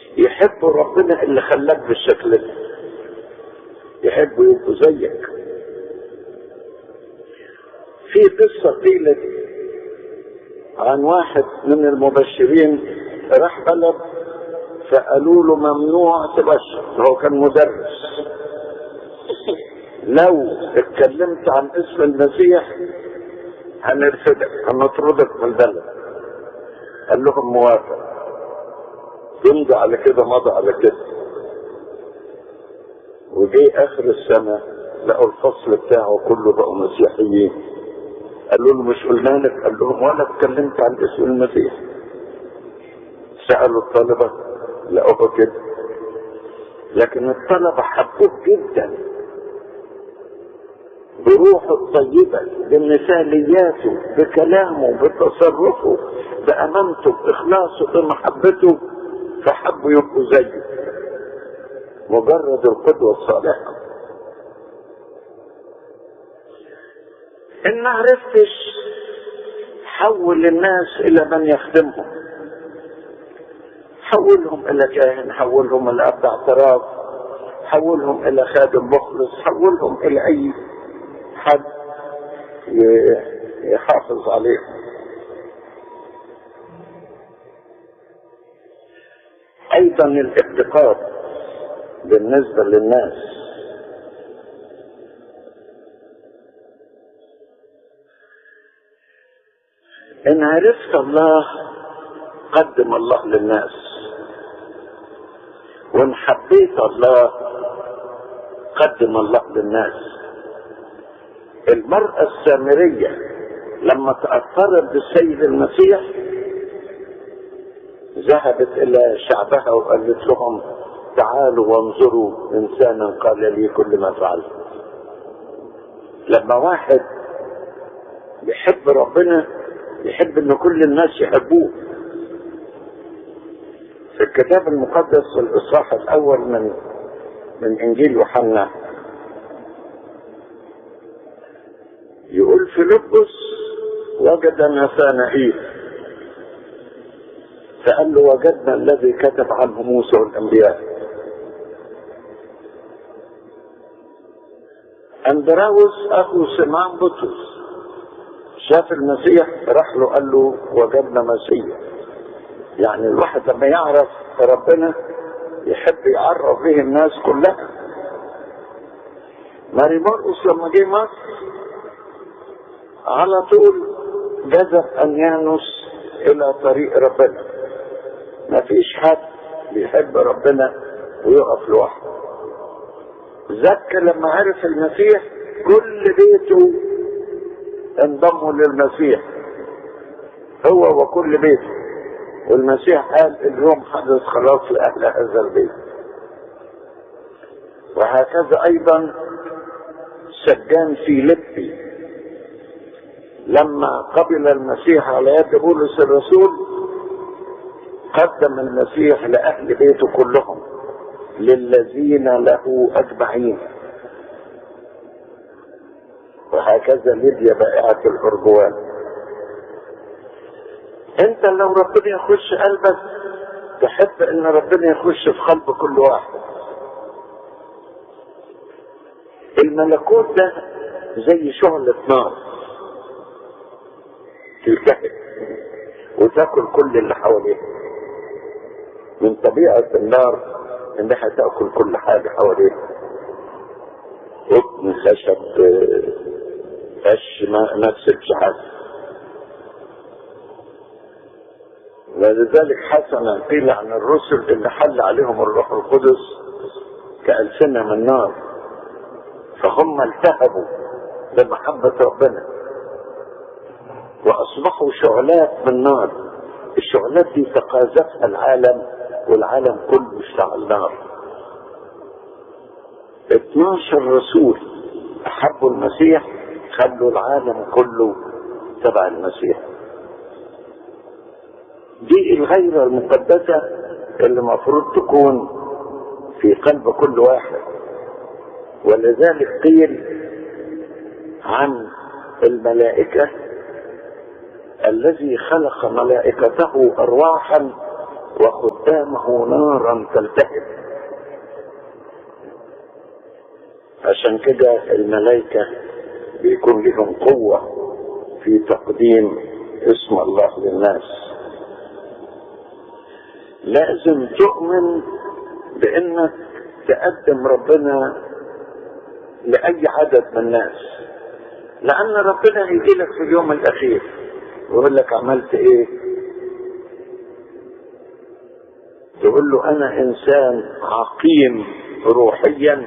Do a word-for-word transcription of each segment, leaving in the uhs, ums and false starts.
يحبوا ربنا اللي خلاك بالشكل ده، يحبوا يبقوا زيك. في قصة قيلت عن واحد من المبشرين راح بلد فقالوا له ممنوع تبشر، هو كان مدرس، لو اتكلمت عن اسم المسيح هنرفدك هنطردك من البلد. قال لهم موافق، يمضي على كده، مضى على كده. وجي اخر السنة لقوا الفصل بتاعه كله بقوا مسيحيين. قالوا له مش قلنا لك؟ قال لهم ولا اتكلمت عن اسم المسيح. سألوا الطلبة لقوه كده، لكن الطلبة حبوه جدا بروحه الطيبة، بمثالياته، بكلامه، بتصرفه، بأمانته، بإخلاصه، بمحبته، فحبوا يبقوا زيه، مجرد القدوة الصالحة. إن ما عرفتش حول الناس إلى من يخدمهم، حولهم إلى كاهن، حولهم إلى أب اعتراف، حولهم إلى خادم مخلص، حولهم إلى أي حد يحافظ عليهم. أيضا الافتقاد بالنسبة للناس، إن عرفت الله قدم الله للناس، وإن حبيت الله قدم الله للناس. المرأة السامرية لما تأثرت بالسيد المسيح ذهبت إلى شعبها وقالت لهم تعالوا وانظروا إنسانا قال لي كل ما فعلت. لما واحد يحب ربنا يحب ان كل الناس يحبوه. في الكتاب المقدس في الاصحاح الاول من من انجيل يوحنا يقول فيلبس وجد ناثانائيل فقال له وجدنا الذي كتب عنه موسى والانبياء. اندراوس اخو سمعان بطرس شاف المسيح راح له قال له وجدنا مسيح. يعني الواحد لما يعرف ربنا يحب يعرف به الناس كلها. ماري مرقس لما جه مصر على طول جذب انيانوس الى طريق ربنا. ما فيش حد بيحب ربنا ويقف لوحده. زكى لما عرف المسيح كل بيته انضموا للمسيح، هو وكل بيته. والمسيح قال اليوم حدث خلاص لأهل هذا البيت. وهكذا أيضا سجان فيليبي لما قبل المسيح على يد بولس الرسول قدم المسيح لأهل بيته كلهم للذين له أجمعين. وهكذا ليديا بائعة الأرجوان. انت لو ربنا يخش قلبك تحب ان ربنا يخش في قلب كل واحد. الملكوت ده زي شعلة نار تلتهب وتاكل كل اللي حواليها. من طبيعة النار انها تاكل كل حاجة حواليها، قطن، خشب، قش، ما نفسك حاجة. ولذلك حسنا قيل عن الرسل اللي حل عليهم الروح القدس كألسنة من نار، فهم التهبوا بمحبة ربنا وأصبحوا شعلات من نار. الشعلات دي تقاذفها العالم والعالم كله اشتعل نار. اتناشر رسول أحبوا المسيح خلوا العالم كله تبع المسيح. دي الغيرة المقدسة اللي مفروض تكون في قلب كل واحد. ولذلك قيل عن الملائكة الذي خلق ملائكته أرواحا وخدام قدامه نارا تلتهب. عشان كده الملائكة بيكون لهم قوة في تقديم اسم الله للناس. لازم تؤمن بانك تقدم ربنا لأي عدد من الناس، لأن ربنا هيجي لك في اليوم الأخير ويقول لك عملت إيه؟ تقول له أنا إنسان عقيم روحيا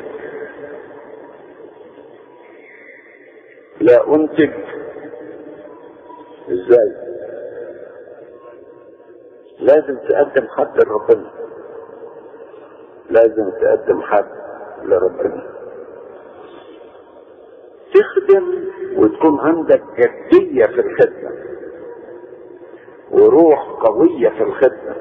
لا أنتج. إزاي؟ لازم تقدم حد لربنا، لازم تقدم حد لربنا، تخدم وتكون عندك جدية في الخدمة وروح قوية في الخدمة،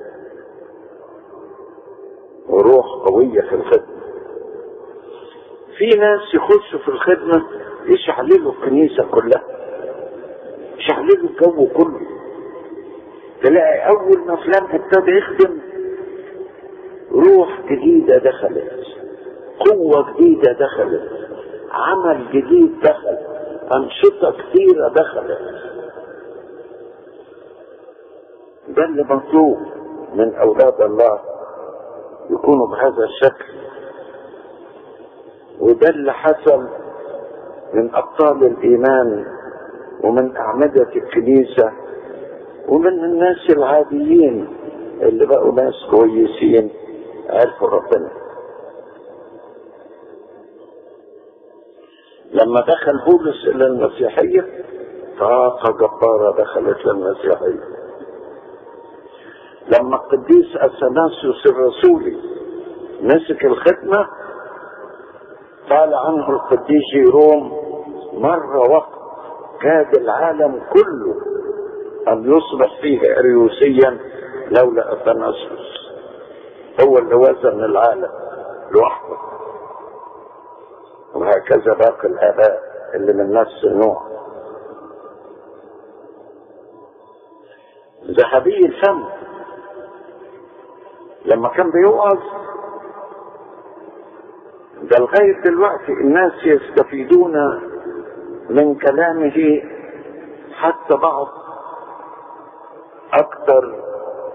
وروح قوية في الخدمة. في ناس يخشوا في الخدمة يشعللوا الكنيسة كلها، يشعللوا الجو كله. تلاقي أول ما فلان ابتدى يخدم روح جديدة دخلت، قوة جديدة دخلت، عمل جديد دخل، أنشطة كثيرة دخلت. ده اللي مطلوب من أولاد الله، يكونوا بهذا الشكل. وده اللي حصل من أبطال الإيمان ومن أعمدة الكنيسة ومن الناس العاديين اللي بقوا ناس كويسين عرفوا ربنا. لما دخل بولس إلى المسيحية طاقة جبارة دخلت للمسيحية. لما القديس أثناسيوس الرسولي مسك الخدمة قال عنه القديس جيروم مرة وقت كاد العالم كله أن يصبح فيه أريوسيا لولا أثناسيوس، هو اللي وزن العالم لوحده. وهكذا باقي الآباء اللي من نفس النوع. ذهبي الفم لما كان بيوعظ ده لغاية دلوقتي الناس يستفيدون من كلامه، حتى بعض أكثر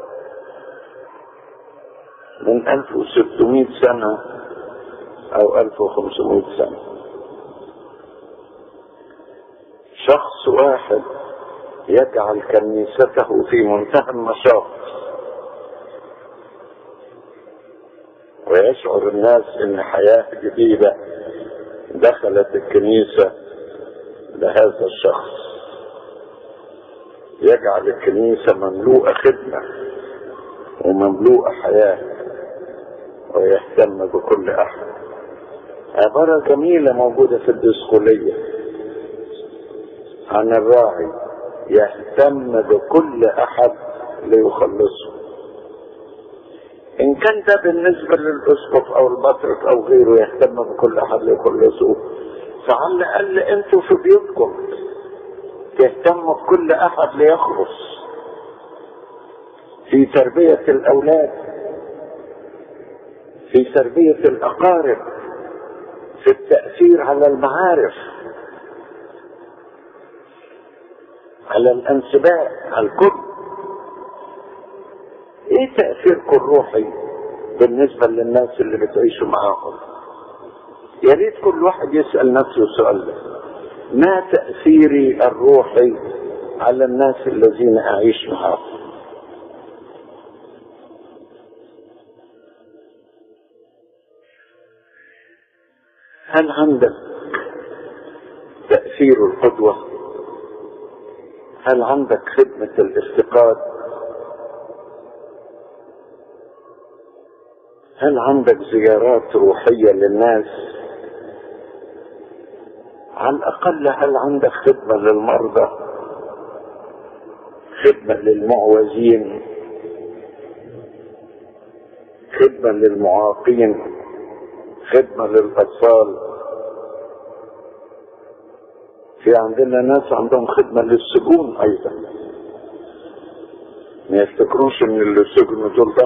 من ألف وستمائة سنة أو ألف وخمسمائة سنة. شخص واحد يجعل كنيسته في منتهى النشاط ويشعر الناس ان حياة جديدة دخلت الكنيسة لهذا الشخص. يجعل الكنيسة مملوءة خدمة ومملوءة حياة ويهتم بكل احد. عبارة جميلة موجودة في الدسقلية عن الراعي يهتم بكل احد ليخلصه. ان كان ده بالنسبة للاسقف او البطرك او غيره يهتم بكل احد ليخلصه، فعلى الاقل انتوا في بيوتكم تهتموا بكل احد ليخلص، في تربية الاولاد، في تربية الاقارب، في التأثير على المعارف، على الانسباء، على الكل. ايه تأثيركم الروحي بالنسبة للناس اللي بتعيشوا معاهم؟ يا ريت كل واحد يسأل نفسه السؤال ده، ما تأثيري الروحي على الناس الذين أعيش معاهم؟ هل عندك تأثير القدوة؟ هل عندك خدمة الافتقاد؟ هل عندك زيارات روحية للناس؟ على الأقل هل عندك خدمة للمرضى، خدمة للمعوزين، خدمة للمعاقين، خدمة للأطفال؟ في عندنا ناس عندهم خدمة للسجون أيضا، ما يفتكروش ان اللي سجنوا دول